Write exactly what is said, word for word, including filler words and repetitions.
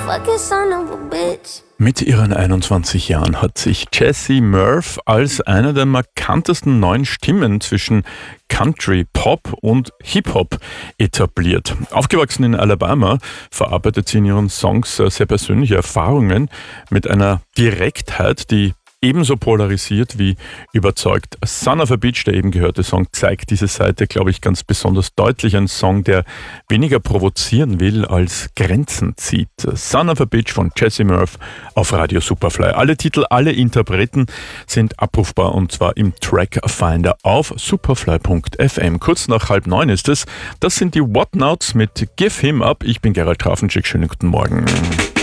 fucking son of a bitch. Mit ihren einundzwanzig Jahren hat sich Jessie Murph als eine der markantesten neuen Stimmen zwischen Country, Pop und Hip-Hop etabliert. Aufgewachsen in Alabama, verarbeitet sie in ihren Songs sehr persönliche Erfahrungen mit einer Direktheit, die ebenso polarisiert wie überzeugt. Son of a Bitch, der eben gehörte Song, zeigt diese Seite, glaube ich, ganz besonders deutlich. Ein Song, der weniger provozieren will, als Grenzen zieht. Son of a Bitch von Jessie Murph auf Radio Superfly. Alle Titel, alle Interpreten sind abrufbar und zwar im Track Finder auf superfly punkt f m. Kurz nach halb neun ist es. Das sind die Whatnauts mit Give Him Up. Ich bin Gerald Trafenschik. Schönen guten Morgen.